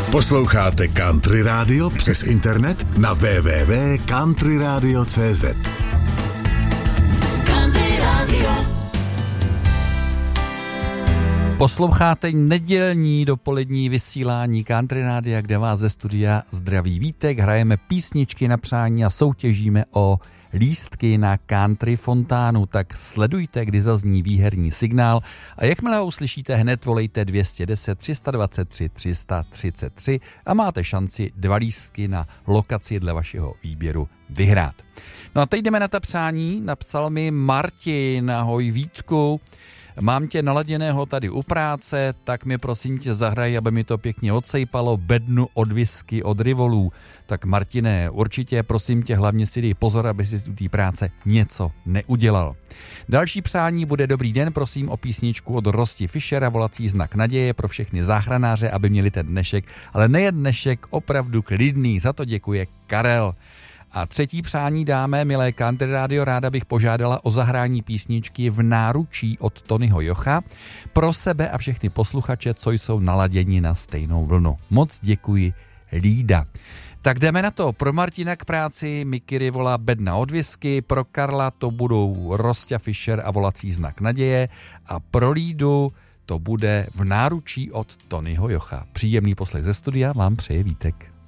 Posloucháte Country Radio přes internet na www.countryradio.cz. Country Radio. Posloucháte nedělní dopolední vysílání Country Rádia, kde vás ze studia zdraví Vítek, hrajeme písničky na přání a soutěžíme o lístky na country fontánu, tak sledujte, kdy zazní výherní signál a jakmile ho uslyšíte, hned volejte 210 323 333 a máte šanci 2 lístky na lokaci dle vašeho výběru vyhrát. No a teď jdeme na ta přání, napsal mi Martin, ahoj Vítku. Mám tě naladěného tady u práce, tak mi prosím tě zahraj, aby mi to pěkně odsejpalo, bednu od whisky od Rivolů. Tak Martine, určitě prosím tě, hlavně si dej pozor, aby si u té práce něco neudělal. Další přání bude dobrý den, prosím o písničku od Rosti Fischera, volací znak naděje pro všechny záchranáře, aby měli ten dnešek, ale nejen dnešek, opravdu klidný, za to děkuje Karel. A třetí přání dáme, milé Country Radio, ráda bych požádala o zahrání písničky V náručí od Tonyho Jocha pro sebe a všechny posluchače, co jsou naladěni na stejnou vlnu. Moc děkuji, Lída. Tak jdeme na to. Pro Martina k práci Mickey Rivola bedna od whisky, pro Karla to budou Rostia Fischer a volací znak naděje a pro Lídu to bude V náručí od Tonyho Jocha. Příjemný poslech ze studia vám přeje Vítek.